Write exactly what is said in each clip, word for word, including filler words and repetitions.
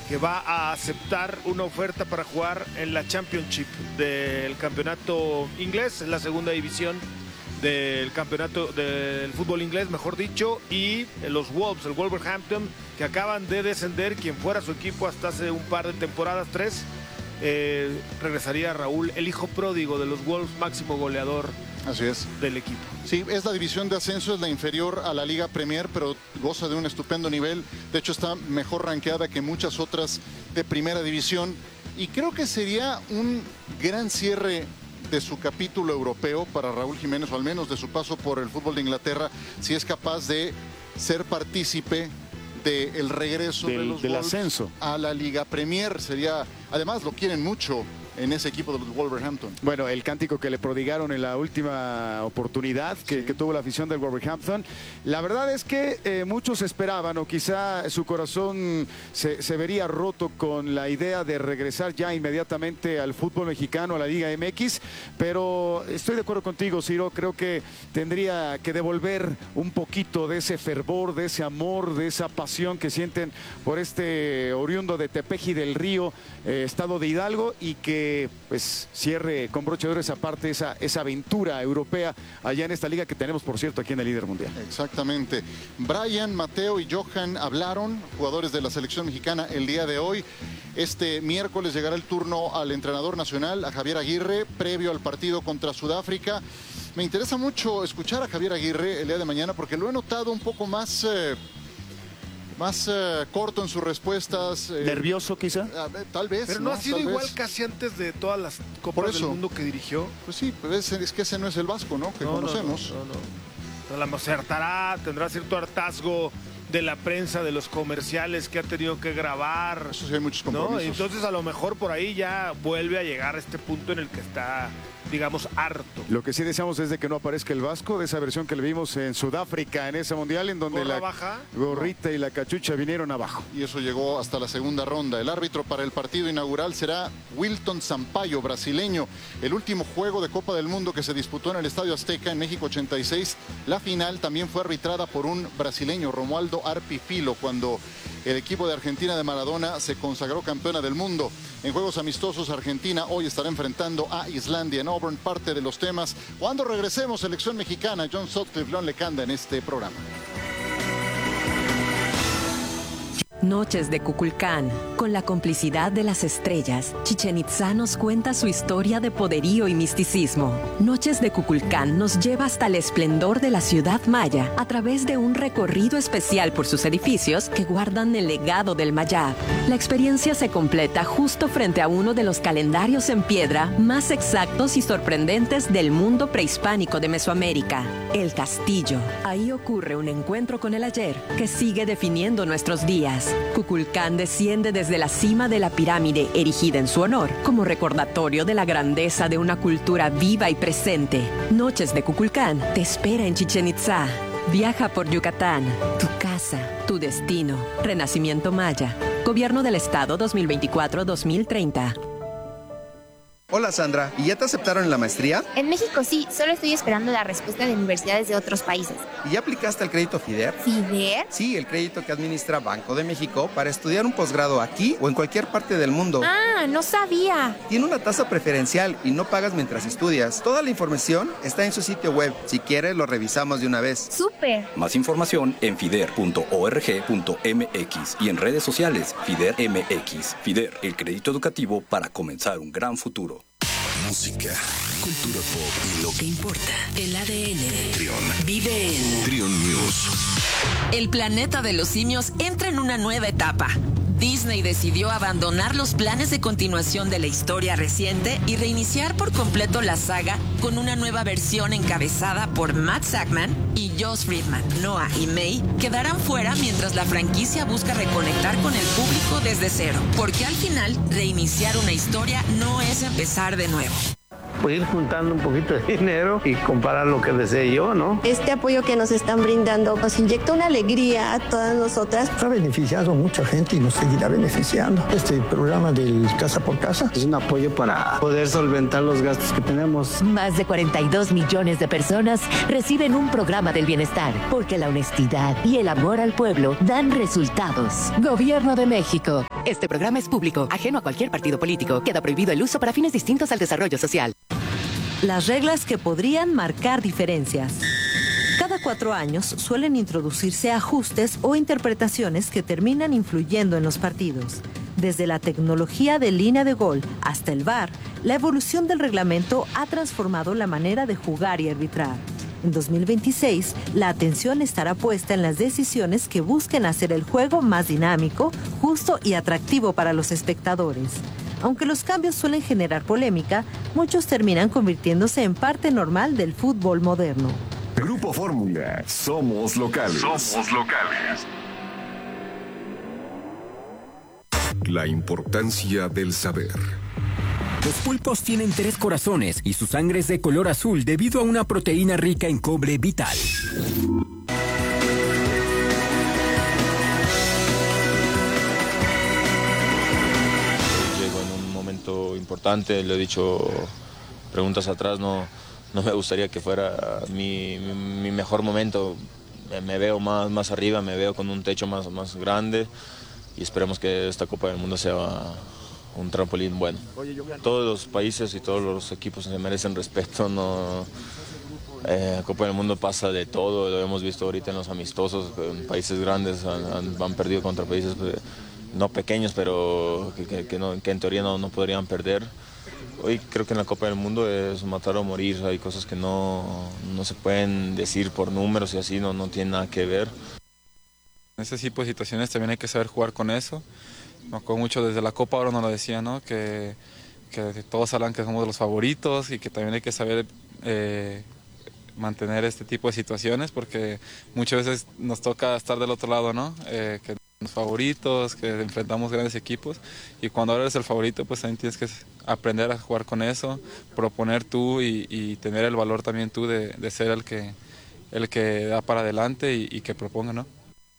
que va a aceptar una oferta para jugar en la Championship del campeonato inglés, en la segunda división del campeonato del fútbol inglés, mejor dicho, y los Wolves, el Wolverhampton, que acaban de descender, quien fuera su equipo hasta hace un par de temporadas, tres, eh, regresaría Raúl, el hijo pródigo de los Wolves, máximo goleador. Así es. Del equipo. Sí, es la división de ascenso, es la inferior a la Liga Premier, pero goza de un estupendo nivel. De hecho, está mejor rankeada que muchas otras de primera división. Y creo que sería un gran cierre de su capítulo europeo para Raúl Jiménez, o al menos de su paso por el fútbol de Inglaterra, si es capaz de ser partícipe del regreso del, de los del Wolves ascenso a la Liga Premier. Sería, además lo quieren mucho en ese equipo de los Wolverhampton. Bueno, el cántico que le prodigaron en la última oportunidad que, sí. que tuvo la afición del Wolverhampton. La verdad es que eh, muchos esperaban, o quizá su corazón se, se vería roto con la idea de regresar ya inmediatamente al fútbol mexicano, a la Liga M X, pero estoy de acuerdo contigo, Ciro. Creo que tendría que devolver un poquito de ese fervor, de ese amor, de esa pasión que sienten por este oriundo de Tepeji del Río, eh, estado de Hidalgo, y que pues cierre con broche de oro esa parte, esa, esa aventura europea allá en esta liga que tenemos, por cierto, aquí en el líder mundial. Exactamente. Brian, Mateo y Johan hablaron, jugadores de la selección mexicana, el día de hoy. Este miércoles llegará el turno al entrenador nacional, a Javier Aguirre, previo al partido contra Sudáfrica. Me interesa mucho escuchar a Javier Aguirre el día de mañana, porque lo he notado un poco más... Eh, Más uh, corto en sus respuestas. Eh, ¿Nervioso quizá? Uh, tal vez. Pero no, no ha sido tal igual vez. casi antes de todas las Copas del Mundo que dirigió. Pues sí, pues es, es que ese no es el Vasco, ¿no? Que no, conocemos. No, no, no. no. La se hartará, tendrá cierto hartazgo de la prensa, de los comerciales que ha tenido que grabar. Eso sí, hay muchos compromisos. ¿No? Entonces a lo mejor por ahí ya vuelve a llegar a este punto en el que está, digamos, harto. Lo que sí deseamos es de que no aparezca el Vasco, de esa versión que le vimos en Sudáfrica, en ese mundial, en donde ¿Gorra la baja? gorrita y la cachucha vinieron abajo. Y eso llegó hasta la segunda ronda. El árbitro para el partido inaugural será Wilton Sampaio, brasileño. El último juego de Copa del Mundo que se disputó en el Estadio Azteca en México ochenta y seis, la final también fue arbitrada por un brasileño, Romualdo Arpi Filo, cuando el equipo de Argentina de Maradona se consagró campeona del mundo. En juegos amistosos, Argentina hoy estará enfrentando a Islandia en Auburn, parte de los temas. Cuando regresemos, selección mexicana, John Sutcliffe, León Lecanda en este programa. Noches de Cuculcán. Con la complicidad de las estrellas, Chichén Itzá nos cuenta su historia de poderío y misticismo. Noches de Cuculcán nos lleva hasta el esplendor de la ciudad maya a través de un recorrido especial por sus edificios que guardan el legado del Mayab. La experiencia se completa justo frente a uno de los calendarios en piedra más exactos y sorprendentes del mundo prehispánico de Mesoamérica, el Castillo. Ahí ocurre un encuentro con el ayer que sigue definiendo nuestros días. Cuculcán desciende desde la cima de la pirámide erigida en su honor, como recordatorio de la grandeza de una cultura viva y presente. Noches de Cuculcán te espera en Chichén Itzá. Viaja por Yucatán, tu casa, tu destino. Renacimiento Maya. Gobierno del Estado dos mil veinticuatro a dos mil treinta. Hola Sandra, ¿y ya te aceptaron en la maestría? En México sí, solo estoy esperando la respuesta de universidades de otros países. ¿Y ya aplicaste al crédito FIDER? ¿FIDER? Sí, el crédito que administra Banco de México para estudiar un posgrado aquí o en cualquier parte del mundo. Ah, no sabía. Tiene una tasa preferencial y no pagas mientras estudias. Toda la información está en su sitio web. Si quieres, lo revisamos de una vez. ¡Súper! Más información en fider punto org punto mx y en redes sociales FIDER M X. FIDER, el crédito educativo para comenzar un gran futuro. Música, cultura pop y lo que importa. El A D N. Trión. Vive en Trión News. El planeta de los simios entra en una nueva etapa. Disney decidió abandonar los planes de continuación de la historia reciente y reiniciar por completo la saga con una nueva versión encabezada por Matt Sackman y Joss Friedman. Noah y May quedarán fuera mientras la franquicia busca reconectar con el público desde cero, porque al final reiniciar una historia no es empezar de nuevo. pues ir juntando un poquito de dinero y comprar lo que desee yo, ¿no? Este apoyo que nos están brindando nos inyecta una alegría a todas nosotras. Ha beneficiado a mucha gente y nos seguirá beneficiando. Este programa del Casa por Casa es un apoyo para poder solventar los gastos que tenemos. Más de cuarenta y dos millones de personas reciben un programa del bienestar, porque la honestidad y el amor al pueblo dan resultados. Gobierno de México. Este programa es público, ajeno a cualquier partido político. Queda prohibido el uso para fines distintos al desarrollo social. Las reglas que podrían marcar diferencias. Cada cuatro años suelen introducirse ajustes o interpretaciones que terminan influyendo en los partidos. Desde la tecnología de línea de gol hasta el V A R, la evolución del reglamento ha transformado la manera de jugar y arbitrar. En dos mil veintiséis, la atención estará puesta en las decisiones que busquen hacer el juego más dinámico, justo y atractivo para los espectadores. Aunque los cambios suelen generar polémica, muchos terminan convirtiéndose en parte normal del fútbol moderno. Grupo Fórmula, somos locales. Somos locales. La importancia del saber. Los pulpos tienen tres corazones y su sangre es de color azul debido a una proteína rica en cobre vital. Llego en un momento importante, le he dicho preguntas atrás, no, no me gustaría que fuera mi, mi, mi mejor momento. Me veo más, más arriba, me veo con un techo más, más grande y esperemos que esta Copa del Mundo sea un trampolín bueno. Todos los países y todos los equipos se merecen respeto. No, eh, la Copa del Mundo pasa de todo, lo hemos visto ahorita en los amistosos, en países grandes han, han, han perdido contra países no pequeños, pero que, que, que, no, que en teoría no, no podrían perder. Hoy creo que en la Copa del Mundo es matar o morir, hay cosas que no, no se pueden decir por números y así, no, no tiene nada que ver. En ese tipo de situaciones también hay que saber jugar con eso. Me acuerdo mucho desde la Copa ahora nos lo decía, ¿no? Que, que todos hablan que somos los favoritos y que también hay que saber eh, mantener este tipo de situaciones porque muchas veces nos toca estar del otro lado, ¿no? Eh, que los favoritos, que enfrentamos grandes equipos y cuando ahora eres el favorito pues también tienes que aprender a jugar con eso, proponer tú y, y tener el valor también tú de, de ser el que, el que da para adelante y, y que proponga, ¿no?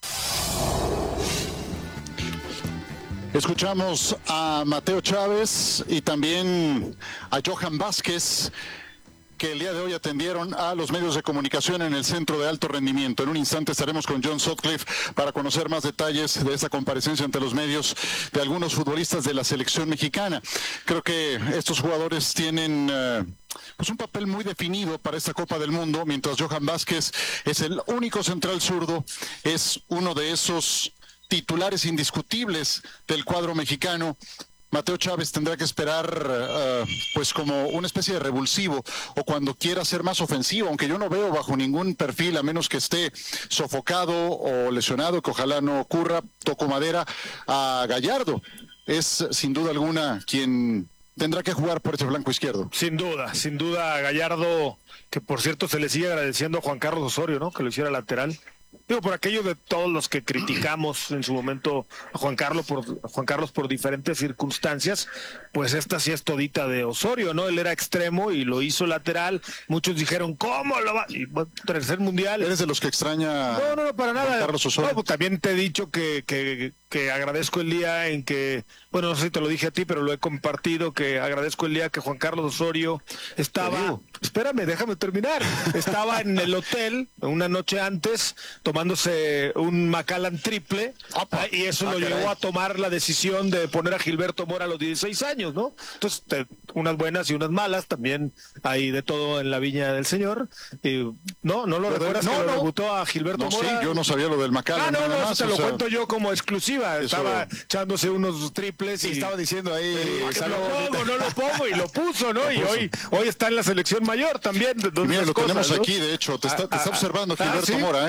Escuchamos a Mateo Chávez y también a Johan Vázquez, que el día de hoy atendieron a los medios de comunicación en el Centro de Alto Rendimiento. En un instante estaremos con John Sutcliffe para conocer más detalles de esa comparecencia ante los medios de algunos futbolistas de la selección mexicana. Creo que estos jugadores tienen uh, pues un papel muy definido para esta Copa del Mundo, mientras Johan Vázquez es el único central zurdo, es uno de esos titulares indiscutibles del cuadro mexicano. Mateo Chávez tendrá que esperar uh, pues como una especie de revulsivo o cuando quiera ser más ofensivo, aunque yo no veo bajo ningún perfil, a menos que esté sofocado o lesionado, que ojalá no ocurra, toco madera, a Gallardo. Es sin duda alguna quien tendrá que jugar por ese flanco izquierdo. Sin duda, sin duda Gallardo, que por cierto se le sigue agradeciendo a Juan Carlos Osorio, ¿no? Que lo hiciera lateral. Digo, por aquello de todos los que criticamos en su momento a Juan Carlos por a Juan Carlos por diferentes circunstancias, pues esta sí es todita de Osorio, ¿no? Él era extremo y lo hizo lateral. Muchos dijeron, ¿cómo lo va? Y bueno, tercer mundial. ¿Eres de los que extraña No, no, no, para nada. Juan Carlos Osorio? No, pues también te he dicho que, que, que agradezco el día en que, bueno, no sé si te lo dije a ti, pero lo he compartido, que agradezco el día que Juan Carlos Osorio estaba, espérame, déjame terminar, estaba en el hotel una noche antes tomándose un Macallan triple ah, y eso ah, lo caray. llevó a tomar la decisión de poner a Gilberto Mora a los dieciséis años, ¿no? Entonces, te, unas buenas y unas malas, también hay de todo en la viña del señor. Y, no, no lo pero recuerdas no, que no. lo debutó a Gilberto no, Mora. Sí, yo no sabía lo del Macallan. Ah, no, no, más, te lo sea... cuento yo como exclusiva. Eso... Estaba echándose unos triples y, y estaba diciendo ahí, eh, lo pongo, no lo pongo, y lo puso, ¿no? Lo y puso. hoy hoy está en la selección mayor también. Mira, lo cosas, tenemos ¿no? aquí, de hecho, te está, te está ah, observando ah, Gilberto ¿sí? Mora, ¿eh? Ah, mira.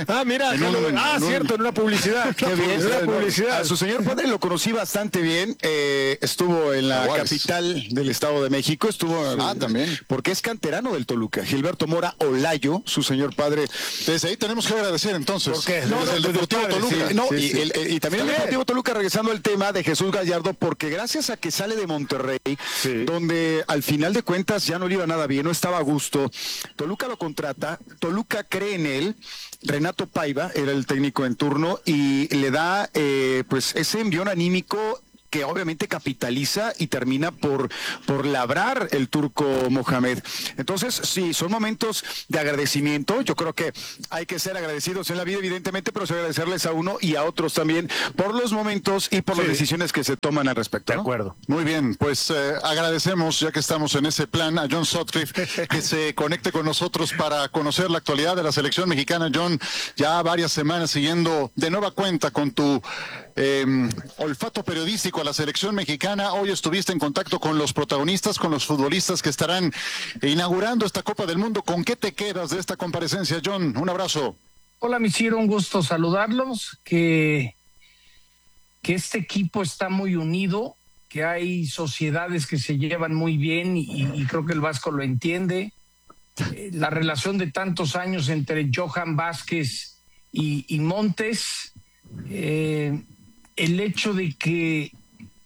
mira, en un, ah, en un... cierto, en una publicidad. Qué bien, en una publicidad. A su señor padre lo conocí bastante bien. Eh, estuvo en la Juárez. capital del Estado de México. Estuvo. Ah, también. Porque es canterano del Toluca. Gilberto Mora Olayo, su señor padre. Desde ahí tenemos que agradecer entonces. ¿Por qué? No, Desde no, el desde Deportivo padre, Toluca. sí, no, sí, y, sí. el, y también el Deportivo Toluca, regresando al tema de Jesús Gallardo, porque gracias a que sale de Monterrey, sí. donde al final de cuentas ya no le iba nada bien, no estaba a gusto, Toluca lo contrata, Toluca cree en él, Renato Paiva era el técnico en turno y le da eh, pues ese envión anímico que obviamente capitaliza y termina por, por labrar el turco Mohamed. Entonces, sí, son momentos de agradecimiento. Yo creo que hay que ser agradecidos en la vida, evidentemente, pero sí agradecerles a uno y a otros también por los momentos y por sí. las decisiones que se toman al respecto, ¿no? De acuerdo. Muy bien, pues eh, agradecemos, ya que estamos en ese plan, a John Sutcliffe que se conecte con nosotros para conocer la actualidad de la selección mexicana. John, ya varias semanas siguiendo de nueva cuenta con tu eh, olfato periodístico a la selección mexicana. Hoy estuviste en contacto con los protagonistas, con los futbolistas que estarán inaugurando esta Copa del Mundo. ¿Con qué te quedas de esta comparecencia, John? Un abrazo. Hola, mi Ciro, un gusto saludarlos, que, que este equipo está muy unido, que hay sociedades que se llevan muy bien y, y creo que el Vasco lo entiende. Eh, la relación de tantos años entre Johan Vázquez y, y Montes, eh, el hecho de que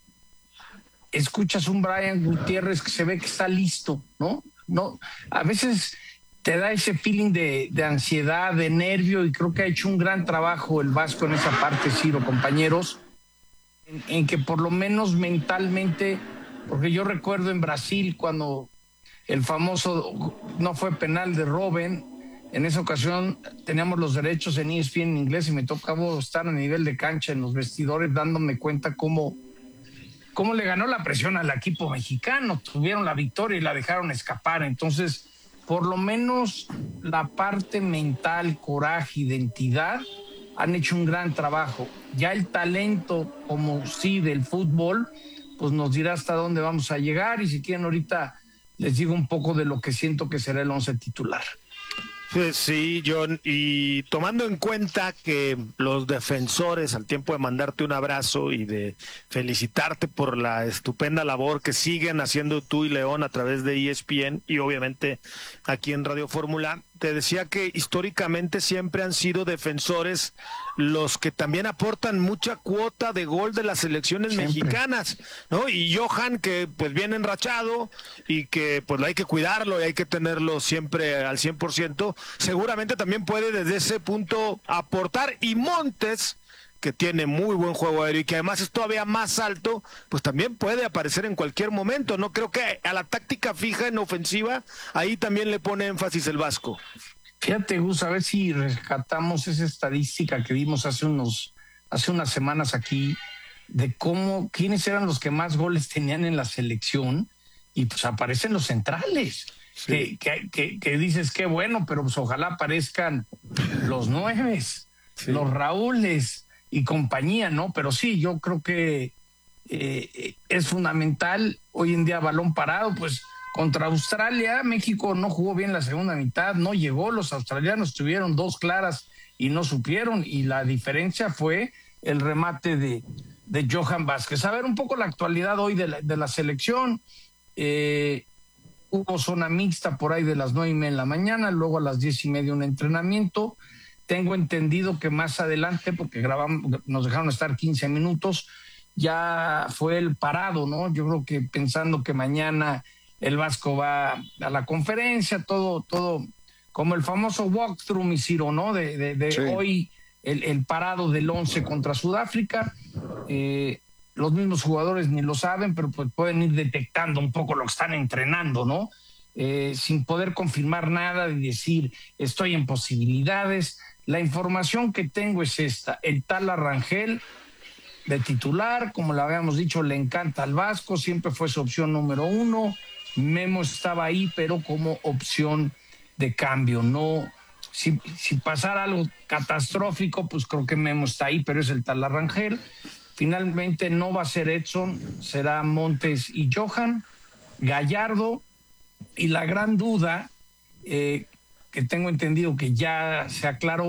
escuchas un Brian Gutiérrez que se ve que está listo, ¿no? No, a veces te da ese feeling de, de ansiedad, de nervio, y creo que ha hecho un gran trabajo el Vasco en esa parte, Ciro, compañeros, en, en que por lo menos mentalmente, porque yo recuerdo en Brasil cuando el famoso no fue penal de Robben, en esa ocasión teníamos los derechos en E S P N en inglés y me tocaba estar a nivel de cancha en los vestidores dándome cuenta cómo cómo le ganó la presión al equipo mexicano. Tuvieron la victoria y la dejaron escapar. Entonces, por lo menos la parte mental, coraje, identidad, han hecho un gran trabajo. Ya el talento, como sí, del fútbol, pues nos dirá hasta dónde vamos a llegar, y si quieren ahorita les digo un poco de lo que siento que será el once titular. Sí, John, y tomando en cuenta que los defensores, al tiempo de mandarte un abrazo y de felicitarte por la estupenda labor que siguen haciendo tú y León a través de E S P N y obviamente aquí en Radio Fórmula, te decía que históricamente siempre han sido defensores los que también aportan mucha cuota de gol de las selecciones siempre. mexicanas, ¿no? Y Johan, que pues viene enrachado y que pues hay que cuidarlo y hay que tenerlo siempre al cien por ciento, seguramente también puede desde ese punto aportar. Y Montes, que tiene muy buen juego aéreo y que además es todavía más alto, pues también puede aparecer en cualquier momento, ¿no? Creo que a la táctica fija en ofensiva, ahí también le pone énfasis el Vasco. Fíjate, Gus, a ver si rescatamos esa estadística que dimos hace unos, hace unas semanas aquí, de cómo, quiénes eran los que más goles tenían en la selección, y pues aparecen los centrales. Sí. Que, que, que, que dices, qué bueno, pero pues ojalá aparezcan los nueves, sí. los Raúles y compañía, ¿no? Pero sí, yo creo que eh, es fundamental hoy en día balón parado. Pues contra Australia, México no jugó bien la segunda mitad, no llegó, los australianos tuvieron dos claras y no supieron, y la diferencia fue el remate de, de Johan Vázquez. A ver un poco la actualidad hoy de la, de la selección. Eh, hubo zona mixta por ahí de las nueve y media en la mañana, luego a las diez y media un entrenamiento. Tengo entendido que más adelante, porque grabamos, nos dejaron estar quince minutos, ya fue el parado, ¿no? Yo creo que pensando que mañana el Vasco va a la conferencia, todo, todo, como el famoso walkthrough, mi Ciro, ¿no? De, de, de sí. hoy, el, el parado del once contra Sudáfrica. Eh, los mismos jugadores ni lo saben, pero pues pueden ir detectando un poco lo que están entrenando, ¿no? Eh, sin poder confirmar nada y decir, estoy en posibilidades. La información que tengo es esta: el Tala Rangel de titular, como le habíamos dicho, le encanta al Vasco, siempre fue su opción número uno. Memo estaba ahí, pero como opción de cambio. No, si, si pasara algo catastrófico, pues creo que Memo está ahí, pero es el Tala Rangel. Finalmente no va a ser Edson, será Montes y Johan, Gallardo, y la gran duda, eh, que tengo entendido que ya se aclaró,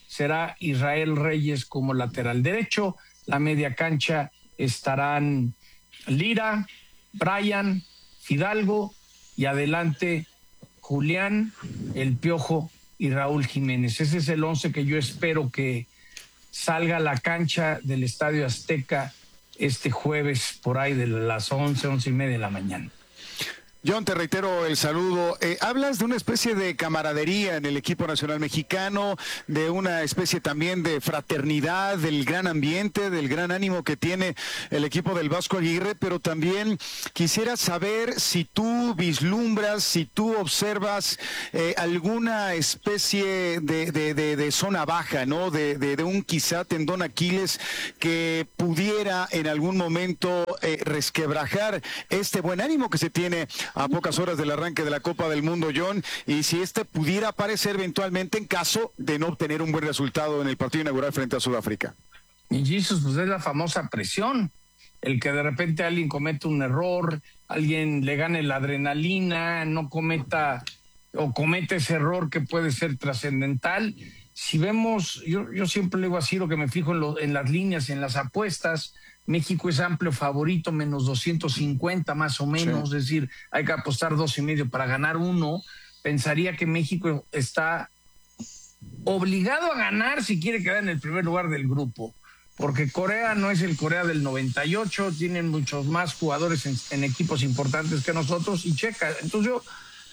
será Israel Reyes como lateral derecho. La media cancha estarán Lira, Brian, Fidalgo y adelante Julián, El Piojo y Raúl Jiménez. Ese es el once que yo espero que salga a la cancha del Estadio Azteca este jueves por ahí de las once, once y media de la mañana. John, te reitero el saludo. Eh, hablas de una especie de camaradería en el equipo nacional mexicano, de una especie también de fraternidad, del gran ambiente, del gran ánimo que tiene el equipo del Vasco Aguirre, pero también quisiera saber si tú vislumbras, si tú observas eh, alguna especie de, de, de, de zona baja, ¿no? De, de, de un quizá tendón Aquiles que pudiera en algún momento eh, resquebrajar este buen ánimo que se tiene a pocas horas del arranque de la Copa del Mundo, John, y si este pudiera aparecer eventualmente en caso de no obtener un buen resultado en el partido inaugural frente a Sudáfrica. Y Jesus, pues es la famosa presión, el que de repente alguien comete un error, alguien le gane la adrenalina, no cometa o comete ese error que puede ser trascendental. Si vemos, yo, yo siempre le digo así, lo que me fijo en, lo, en las líneas y en las apuestas, México es amplio favorito, menos doscientos cincuenta más o menos, sí. Es decir, hay que apostar dos y medio para ganar uno. Pensaría que México está obligado a ganar si quiere quedar en el primer lugar del grupo, porque Corea no es el Corea del noventa y ocho, tienen muchos más jugadores en, en equipos importantes que nosotros, y checa. Entonces yo,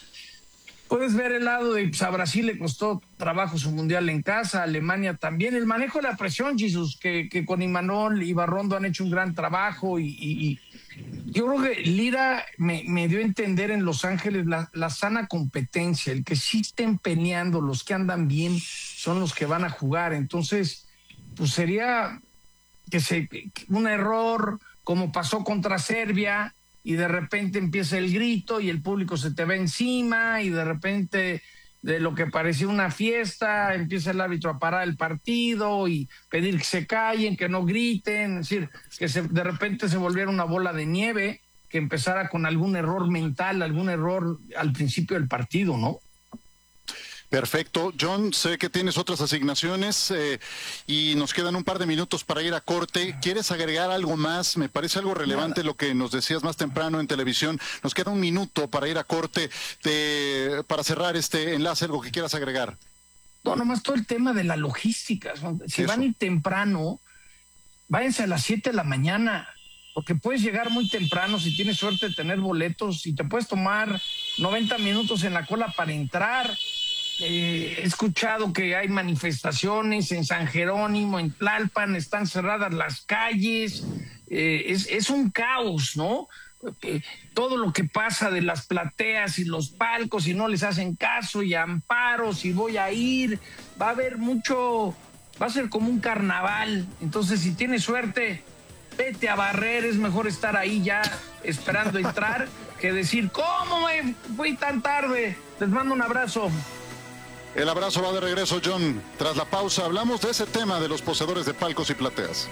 puedes ver el lado de, pues a Brasil le costó trabajo su mundial en casa, Alemania también, el manejo de la presión, Jesús, que, que con Imanol y Barrondo han hecho un gran trabajo, y, y, y yo creo que Lira me, me dio a entender en Los Ángeles la, la sana competencia, el que sí estén peleando, los que andan bien son los que van a jugar. Entonces, pues sería que se que un error como pasó contra Serbia, y de repente empieza el grito y el público se te va encima, y de repente de lo que parecía una fiesta empieza el árbitro a parar el partido y pedir que se callen, que no griten, es decir, que se, de repente se volviera una bola de nieve, que empezara con algún error mental, algún error al principio del partido, ¿no? Perfecto. John, sé que tienes otras asignaciones eh, y nos quedan un par de minutos para ir a corte. ¿Quieres agregar algo más? Me parece algo relevante lo que nos decías más temprano en televisión. Nos queda un minuto para ir a corte, de, para cerrar este enlace, algo que quieras agregar. No, nomás todo el tema de la logística. Si Eso. van a ir temprano, váyanse a las siete de la mañana, porque puedes llegar muy temprano si tienes suerte de tener boletos y te puedes tomar noventa minutos en la cola para entrar. Eh, he escuchado que hay manifestaciones en San Jerónimo, en Tlalpan, están cerradas las calles, eh, es, es un caos, ¿no? Eh, todo lo que pasa de las plateas y los palcos, y no les hacen caso, y amparos, y voy a ir, va a haber mucho, va a ser como un carnaval. Entonces, si tienes suerte, vete a barrer, es mejor estar ahí ya esperando entrar que decir, ¿cómo me fui tan tarde? Les mando un abrazo. El abrazo va de regreso, John. Tras la pausa hablamos de ese tema de los poseedores de palcos y plateas.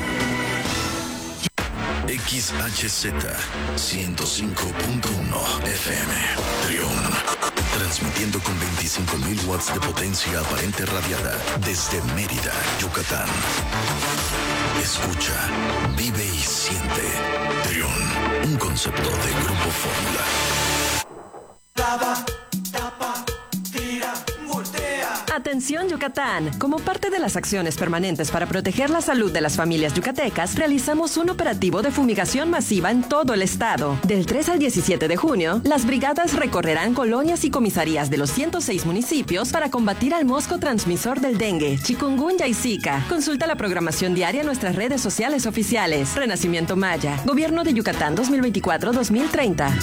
X H Z ciento cinco punto uno F M Trión, transmitiendo con veinticinco mil watts de potencia aparente radiada desde Mérida, Yucatán. Escucha, vive y siente. Trión, un concepto de Grupo Fórmula. Tapa, tapa, tira, voltea. Atención Yucatán, como parte de las acciones permanentes para proteger la salud de las familias yucatecas, realizamos un operativo de fumigación masiva en todo el estado. Del tres al diecisiete de junio, las brigadas recorrerán colonias y comisarías de los ciento seis municipios para combatir al mosco transmisor del dengue, chikungunya y zika. Consulta la programación diaria en nuestras redes sociales oficiales. Renacimiento Maya, Gobierno de Yucatán dos mil veinticuatro a dos mil treinta.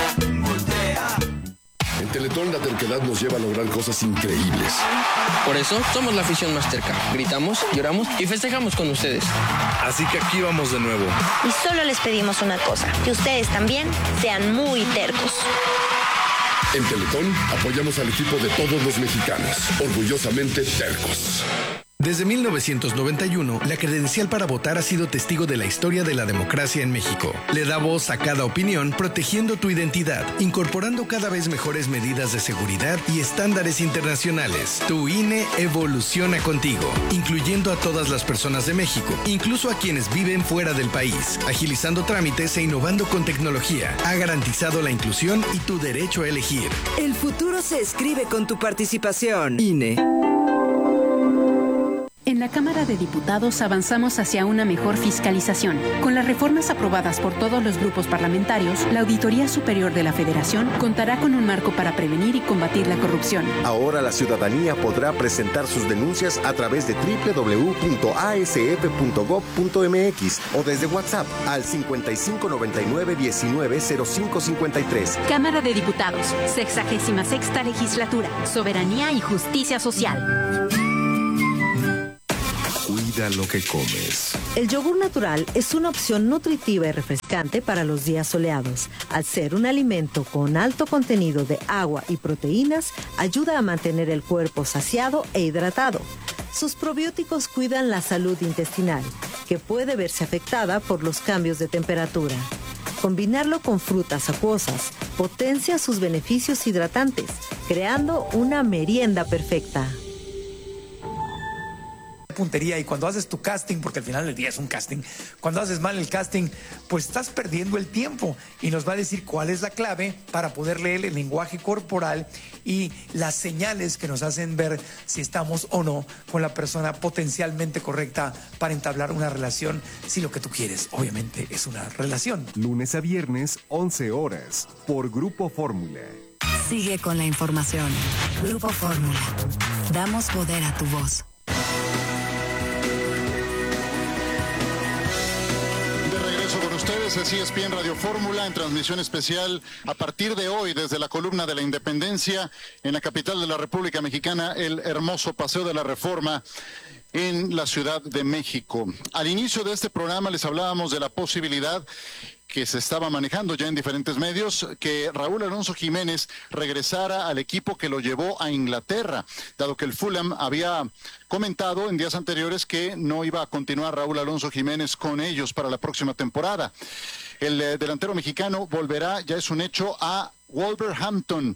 En Teletón la terquedad nos lleva a lograr cosas increíbles. Por eso somos la afición más terca. Gritamos, lloramos y festejamos con ustedes. Así que aquí vamos de nuevo. Y solo les pedimos una cosa, que ustedes también sean muy tercos. En Teletón apoyamos al equipo de todos los mexicanos, orgullosamente tercos. Desde mil novecientos noventa y uno, la credencial para votar ha sido testigo de la historia de la democracia en México. Le da voz a cada opinión, protegiendo tu identidad, incorporando cada vez mejores medidas de seguridad y estándares internacionales. Tu I N E evoluciona contigo, incluyendo a todas las personas de México, incluso a quienes viven fuera del país, agilizando trámites e innovando con tecnología. Ha garantizado la inclusión y tu derecho a elegir. El futuro se escribe con tu participación. I N E. En la Cámara de Diputados avanzamos hacia una mejor fiscalización. Con las reformas aprobadas por todos los grupos parlamentarios, la Auditoría Superior de la Federación contará con un marco para prevenir y combatir la corrupción. Ahora la ciudadanía podrá presentar sus denuncias a través de doble u doble u doble u punto a s f punto gob punto m x o desde WhatsApp al cincuenta y cinco noventa y nueve diecinueve cero cinco cincuenta y tres. Cámara de Diputados, sexagésima sexta legislatura, soberanía y justicia social. Cuida lo que comes. El yogur natural es una opción nutritiva y refrescante para los días soleados. Al ser un alimento con alto contenido de agua y proteínas, ayuda a mantener el cuerpo saciado e hidratado. Sus probióticos cuidan la salud intestinal, que puede verse afectada por los cambios de temperatura. Combinarlo con frutas acuosas potencia sus beneficios hidratantes, creando una merienda perfecta. Puntería, y cuando haces tu casting, porque al final del día es un casting, cuando haces mal el casting, pues estás perdiendo el tiempo, y nos va a decir cuál es la clave para poder leer el lenguaje corporal y las señales que nos hacen ver si estamos o no con la persona potencialmente correcta para entablar una relación, si lo que tú quieres obviamente es una relación. Lunes a viernes, once horas, por Grupo Fórmula. Sigue con la información. Grupo Fórmula. Damos poder a tu voz. Ustedes, es E S P N Radio Fórmula en transmisión especial a partir de hoy desde la columna de la Independencia en la capital de la República Mexicana, el hermoso Paseo de la Reforma en la Ciudad de México. Al inicio de este programa les hablábamos de la posibilidad que se estaba manejando ya en diferentes medios, que Raúl Alonso Jiménez regresara al equipo que lo llevó a Inglaterra, dado que el Fulham había comentado en días anteriores que no iba a continuar Raúl Alonso Jiménez con ellos para la próxima temporada. El eh, delantero mexicano volverá, ya es un hecho, a Wolverhampton,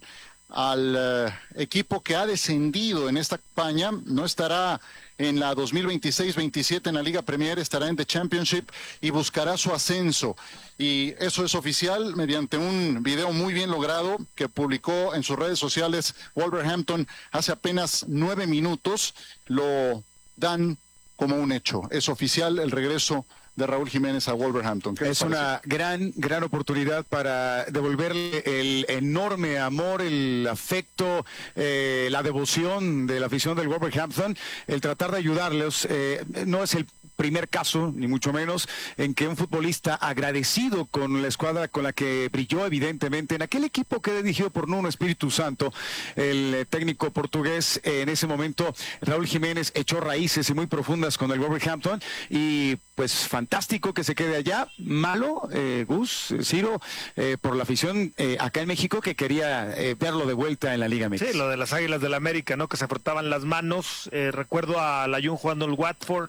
al uh, equipo que ha descendido en esta campaña. No estará en la dos mil veintiséis veintisiete en la Liga Premier, estará en The Championship y buscará su ascenso. Y eso es oficial mediante un video muy bien logrado que publicó en sus redes sociales Wolverhampton hace apenas nueve minutos. Lo dan como un hecho. Es oficial el regreso de Raúl Jiménez a Wolverhampton. Es una gran, gran oportunidad para devolverle el enorme amor, el afecto, eh, la devoción de la afición del Wolverhampton, el tratar de ayudarlos. Eh, no es el primer caso, ni mucho menos, en que un futbolista agradecido con la escuadra con la que brilló, evidentemente, en aquel equipo que dirigió por Nuno Espíritu Santo, el técnico portugués, en ese momento, Raúl Jiménez echó raíces y muy profundas con el Wolverhampton, y pues fantástico que se quede allá. Malo, eh, Gus, Ciro, eh, por la afición eh, acá en México que quería eh, verlo de vuelta en la Liga Mexicana. Sí, lo de las Águilas del la América, ¿no? Que se frotaban las manos. Eh, recuerdo a Layún jugando en el Watford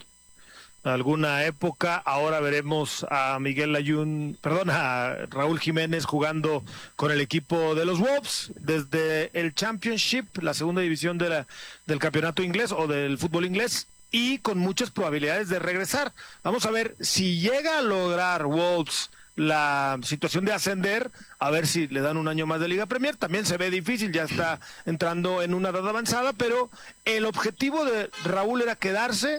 alguna época. Ahora veremos a Miguel Layún, perdón, a Raúl Jiménez jugando con el equipo de los Wolves desde el Championship, la segunda división de la, del campeonato inglés o del fútbol inglés, y con muchas probabilidades de regresar. Vamos a ver si llega a lograr Wolves la situación de ascender, a ver si le dan un año más de Liga Premier. También se ve difícil, ya está entrando en una edad avanzada, pero el objetivo de Raúl era quedarse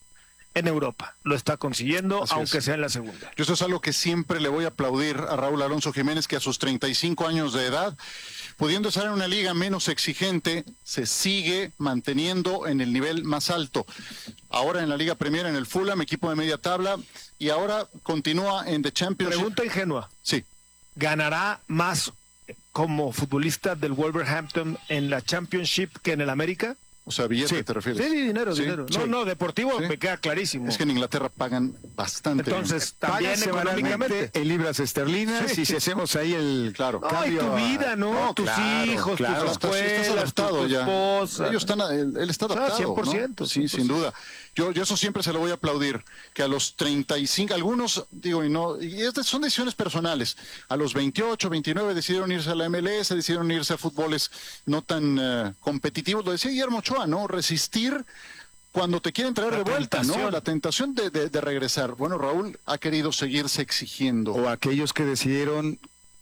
en Europa. Lo está consiguiendo, Así aunque es. sea en la segunda. Yo eso es algo que siempre le voy a aplaudir a Raúl Alonso Jiménez, que a sus treinta y cinco años de edad, pudiendo estar en una liga menos exigente, se sigue manteniendo en el nivel más alto. Ahora en la Liga Premier, en el Fulham, equipo de media tabla, y ahora continúa en The Championship. Pregunta ingenua. Sí. ¿Ganará más como futbolista del Wolverhampton en la Championship que en el América? O sea, billete, sí. ¿te refieres? Sí, dinero, ¿Sí? dinero. Sí. No, no, deportivo ¿Sí? me queda clarísimo. Es que en Inglaterra pagan bastante. Entonces, bien. también económicamente en libras esterlinas, sí. y si hacemos ahí el claro. No, cambio y tu vida, ¿no? no Tus claro, hijos, claro. tus Estás- escuelas, estás adaptado tu ya. esposa. Ellos están, él, él está O sea, adaptado, cien por ciento, ¿no? Sí, cien por ciento. sin duda. Yo, yo eso siempre se lo voy a aplaudir, que a los treinta y cinco, algunos, digo, y no, y es de- son decisiones personales. A los veintiocho, veintinueve decidieron irse a la M L S, decidieron irse a fútboles no tan eh, competitivos. Lo decía Guillermo Ochoa, ¿no? Resistir cuando te quieren traer La de vuelta, ¿no? tentación. La tentación de, de, de regresar. Bueno, Raúl ha querido seguirse exigiendo. O aquellos que decidieron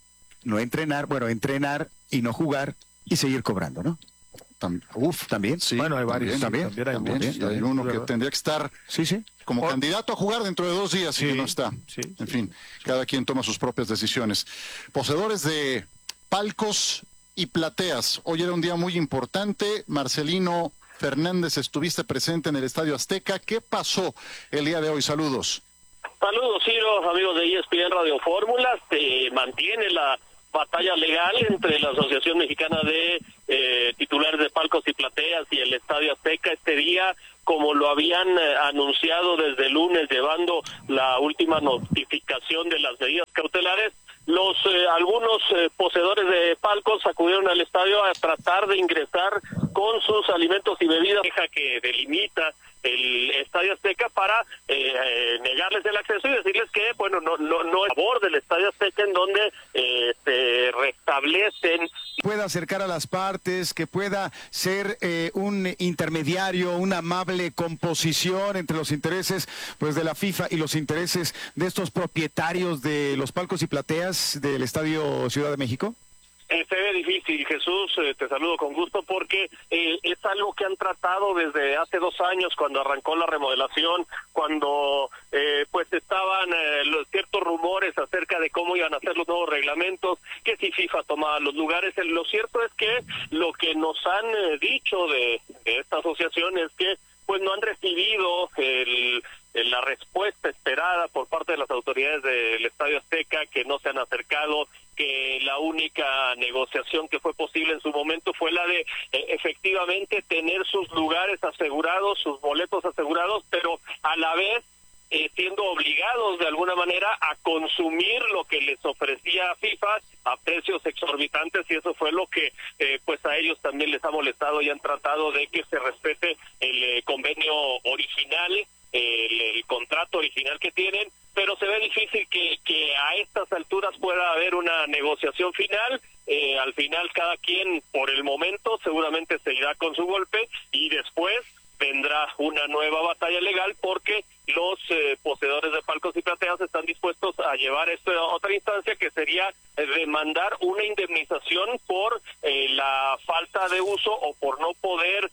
no entrenar, bueno, entrenar y no jugar y seguir cobrando, ¿no? Tam- Uf, También. sí, Bueno, hay varios. también, También hay también. muchos, Y hay también, uno es que verdad. tendría que estar Sí, sí. como O- candidato a jugar dentro de dos días y Sí, que no está. sí, En fin, cada quien toma sus propias decisiones. Poseedores de palcos y plateas. Hoy era un día muy importante. Marcelino Fernández, estuviste presente en el Estadio Azteca. ¿Qué pasó el día de hoy? Saludos. Saludos, Ciro, amigos de E S P N Radio Fórmulas. Se mantiene la batalla legal entre la Asociación Mexicana de eh, Titulares de Palcos y Plateas y el Estadio Azteca este día, como lo habían eh, anunciado desde el lunes, llevando la última notificación de las medidas cautelares. Los eh, algunos eh, poseedores de palcos acudieron al estadio a tratar de ingresar con sus alimentos y bebidas que delimita el Estadio Azteca para eh, eh, negarles el acceso y decirles que, bueno, no no no es a favor del Estadio Azteca, en donde eh, se restablecen. Pueda acercar a las partes, que pueda ser eh, un intermediario, una amable composición entre los intereses pues de la FIFA y los intereses de estos propietarios de los palcos y plateas del Estadio Ciudad de México. Eh, se ve difícil, Jesús, eh, te saludo con gusto, porque eh, es algo que han tratado desde hace dos años, cuando arrancó la remodelación, cuando eh, pues estaban eh, los ciertos rumores acerca de cómo iban a ser los nuevos reglamentos, que si FIFA tomaba los lugares. Lo cierto es que lo que nos han eh, dicho de, de esta asociación es que pues no han recibido el la respuesta esperada por parte de las autoridades del Estadio Azteca, que no se han acercado, que la única negociación que fue posible en su momento fue la de eh, efectivamente tener sus lugares asegurados, sus boletos asegurados, pero a la vez eh, siendo obligados de alguna manera a consumir lo que les ofrecía FIFA a precios exorbitantes, y eso fue lo que eh, pues a ellos también les ha molestado y han tratado de que se respete el eh, convenio original, el, el contrato original que tienen, pero se ve difícil que, que a estas alturas pueda haber una negociación final. Eh, al final cada quien por el momento seguramente se irá con su golpe y después vendrá una nueva batalla legal, porque los eh, poseedores de palcos y plateas están dispuestos a llevar esto a otra instancia, que sería eh, demandar una indemnización por eh, la falta de uso o por no poder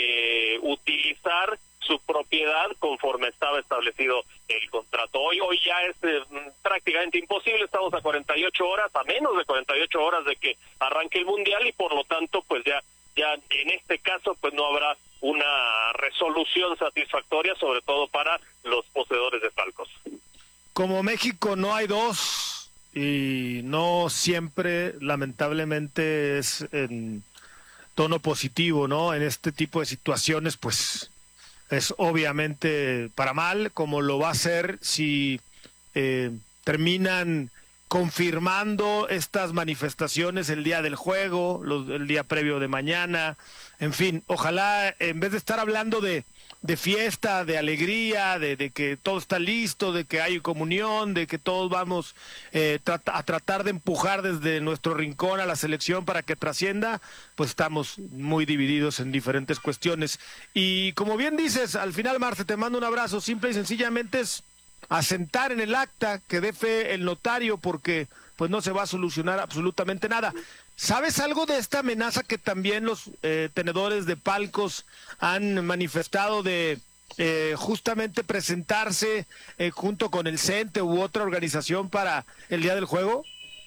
eh, utilizar su propiedad conforme estaba establecido el contrato. Hoy hoy ya es eh, prácticamente imposible, estamos a cuarenta y ocho horas, a menos de cuarenta y ocho horas de que arranque el Mundial, y por lo tanto pues ya ya en este caso pues no habrá una resolución satisfactoria, sobre todo para los poseedores de palcos. Como México no hay dos, y no siempre lamentablemente es en tono positivo, ¿no? En este tipo de situaciones pues es obviamente para mal, como lo va a ser si eh, terminan confirmando estas manifestaciones el día del juego, los, el día previo de mañana. En fin, ojalá en vez de estar hablando de, de fiesta, de alegría, de, de que todo está listo, de que hay comunión, de que todos vamos eh, trata, a tratar de empujar desde nuestro rincón a la selección para que trascienda, pues estamos muy divididos en diferentes cuestiones. Y como bien dices, al final, Marce, te mando un abrazo. Simple y sencillamente es asentar en el acta que dé fe el notario, porque pues no se va a solucionar absolutamente nada. ¿Sabes algo de esta amenaza que también los eh, tenedores de palcos han manifestado de eh, justamente presentarse eh, junto con el CENTE u otra organización para el día del juego?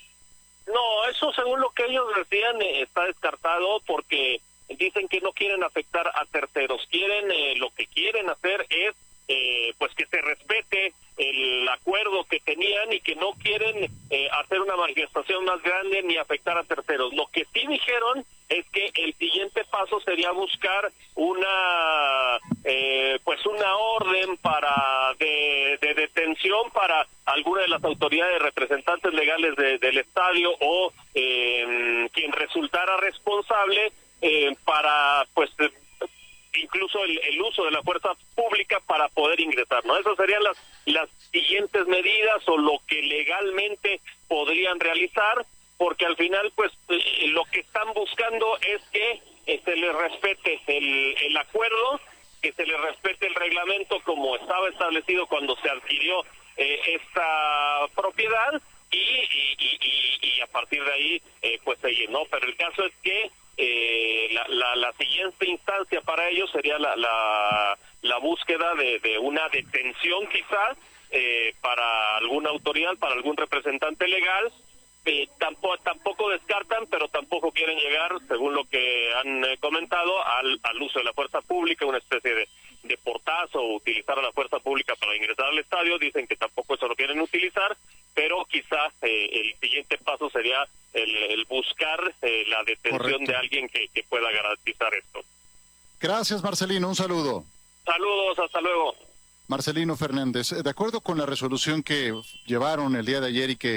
No, eso según lo que ellos decían eh, está descartado, porque dicen que no quieren afectar a terceros. Quieren, eh, lo que quieren hacer es eh, pues que se respete el acuerdo que tenían y que no quieren eh, hacer una manifestación más grande ni afectar a terceros. Lo que sí dijeron es que el siguiente paso sería buscar una eh, pues una orden para de, de detención para alguna de las autoridades representantes legales de, del estadio o eh, quien resultara responsable eh, para pues incluso el, el uso de la fuerza pública para poder ingresar, ¿no? Esas serían las las siguientes medidas o lo que legalmente podrían realizar, porque al final pues eh, lo que están buscando es que eh, se les respete el, el acuerdo, que se les respete el reglamento como estaba establecido cuando se adquirió eh, esta propiedad y, y, y, y, y a partir de ahí eh, pues seguir, ¿no? Pero el caso es que Eh, la, la, la siguiente instancia para ellos sería la, la, la búsqueda de, de una detención quizás eh, para alguna autoridad, para algún representante legal. Eh, tampoco, tampoco descartan, pero tampoco quieren llegar, según lo que han eh, comentado, al, al uso de la fuerza pública, una especie de, de portazo o utilizar a la fuerza pública para ingresar al estadio. Dicen que tampoco eso lo quieren utilizar, pero quizás eh, el siguiente paso sería el, el buscar eh, la detención Correcto. de alguien que, que pueda garantizar esto. Gracias, Marcelino. Un saludo. Saludos, hasta luego. Marcelino Fernández, de acuerdo con la resolución que llevaron el día de ayer y que